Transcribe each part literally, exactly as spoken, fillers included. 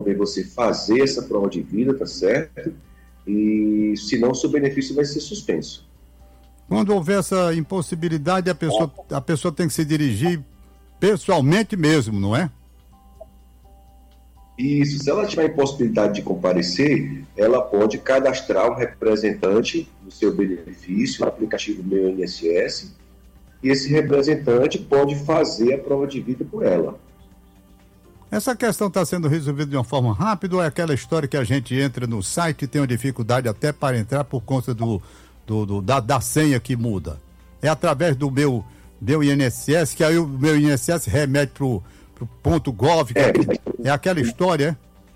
também você fazer essa prova de vida, tá certo? E senão o seu benefício vai ser suspenso. Quando houver essa impossibilidade, a pessoa, a pessoa tem que se dirigir pessoalmente mesmo, não é? Isso, se ela tiver impossibilidade de comparecer, ela pode cadastrar um representante do seu benefício no aplicativo Meu I N S S, e esse representante pode fazer a prova de vida por ela. Essa questão está sendo resolvida de uma forma rápida ou é aquela história que a gente entra no site e tem uma dificuldade até para entrar por conta do, do, do, da, da senha que muda? É através do meu, meu I N S S, que aí o meu I N S S remete para o ponto gov, que é, é aquela história,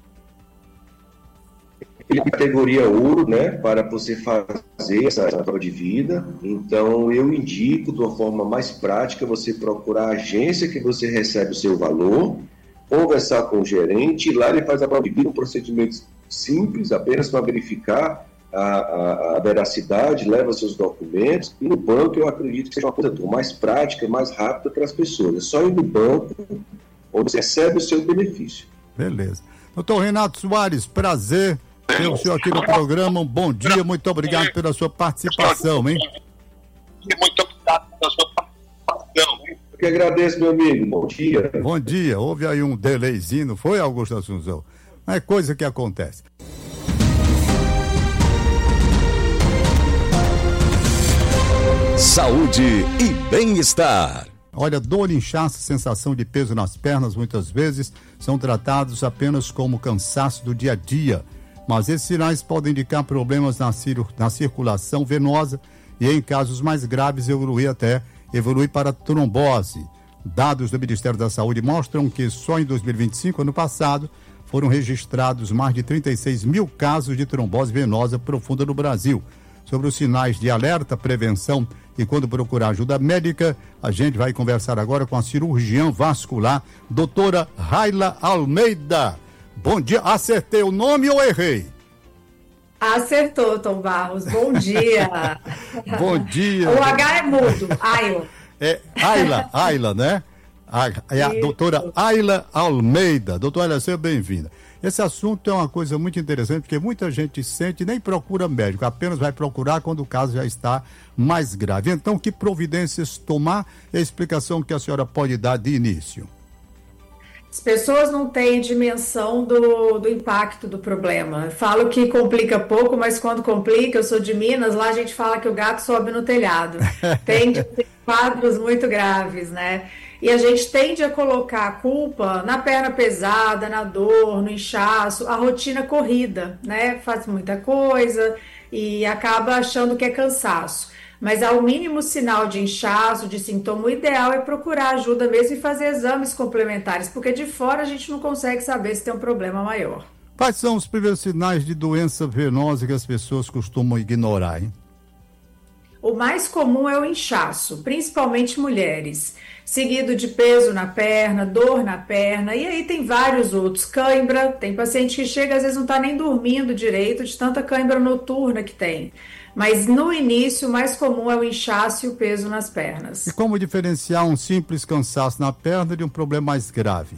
é? É categoria ouro, né, para você fazer essa prova de vida. Então, eu indico, de uma forma mais prática, você procurar a agência que você recebe o seu valor, conversar com o gerente, e lá ele faz a prova de vida, um procedimento simples, apenas para verificar a, a, a veracidade, leva seus documentos, e no banco eu acredito que seja uma coisa mais prática, mais rápida para as pessoas. É só ir no banco, onde você recebe o seu benefício. Beleza. Doutor Renato Soares, prazer ter o senhor aqui no programa. Um bom dia, muito obrigado pela sua participação, hein? Muito obrigado pela sua participação, hein? Eu que agradeço, meu amigo. Bom dia. Bom dia. Houve aí um delayzinho, não foi, Augusto Assunção? É coisa que acontece. Saúde e bem-estar. Olha, dor, inchaço, sensação de peso nas pernas, muitas vezes são tratados apenas como cansaço do dia a dia. Mas esses sinais podem indicar problemas na, cir- na circulação venosa e, em casos mais graves, evoluir até evoluir para trombose. Dados do Ministério da Saúde mostram que só em dois mil e vinte e cinco, ano passado, foram registrados mais de trinta e seis mil casos de trombose venosa profunda no Brasil. Sobre os sinais de alerta, prevenção e quando procurar ajuda médica, a gente vai conversar agora com a cirurgiã vascular, doutora Raila Almeida. Bom dia, acertei o nome ou errei? Acertou, Tom Barros, bom dia. Bom dia. O H é mudo, Ayla. É Ayla, Ayla, né? A, é a doutora Ayla Almeida. Doutora Ayla, seja bem-vinda. Esse assunto é uma coisa muito interessante, porque muita gente sente e nem procura médico, apenas vai procurar quando o caso já está mais grave. Então, que providências tomar? É a explicação que a senhora pode dar de início. As pessoas não têm dimensão do, do impacto do problema. Eu falo que complica pouco, mas quando complica, eu sou de Minas, lá a gente fala que o gato sobe no telhado. Tem de ter quadros muito graves, né? E a gente tende a colocar a culpa na perna pesada, na dor, no inchaço, a rotina corrida, né? Faz muita coisa e acaba achando que é cansaço. Mas ao mínimo sinal de inchaço, de sintoma, o ideal é procurar ajuda mesmo e fazer exames complementares, porque de fora a gente não consegue saber se tem um problema maior. Quais são os primeiros sinais de doença venosa que as pessoas costumam ignorar, hein? O mais comum é o inchaço, principalmente mulheres, seguido de peso na perna, dor na perna, e aí tem vários outros. Cãibra, tem paciente que chega, às vezes não está nem dormindo direito, de tanta cãibra noturna que tem. Mas no início, o mais comum é o inchaço e o peso nas pernas. E como diferenciar um simples cansaço na perna de um problema mais grave?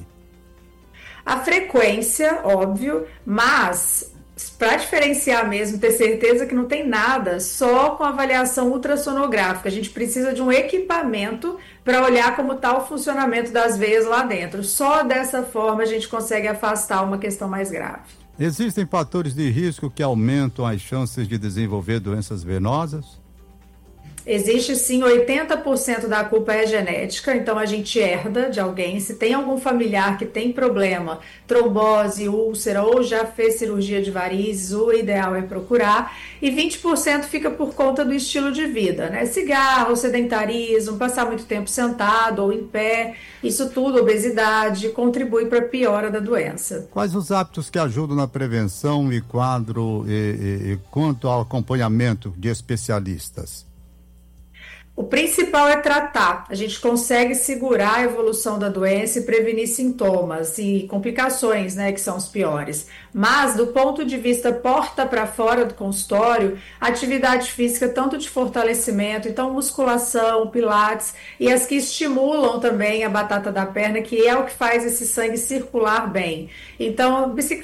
A frequência, óbvio, mas para diferenciar mesmo, ter certeza que não tem nada, só com avaliação ultrassonográfica. A gente precisa de um equipamento para olhar como está o funcionamento das veias lá dentro. Só dessa forma a gente consegue afastar uma questão mais grave. Existem fatores de risco que aumentam as chances de desenvolver doenças venosas? Existe sim, oitenta por cento da culpa é genética, então a gente herda de alguém. Se tem algum familiar que tem problema, trombose, úlcera ou já fez cirurgia de varizes, o ideal é procurar. E vinte por cento fica por conta do estilo de vida, né? Cigarro, sedentarismo, passar muito tempo sentado ou em pé, isso tudo, obesidade, contribui para a piora da doença. Quais os hábitos que ajudam na prevenção e quadro e, e, e quanto ao acompanhamento de especialistas? O principal é tratar. A gente consegue segurar a evolução da doença e prevenir sintomas e complicações, né, que são os piores. Mas, do ponto de vista porta para fora do consultório, atividade física, tanto de fortalecimento, então musculação, pilates e as que estimulam também a batata da perna, que é o que faz esse sangue circular bem. Então,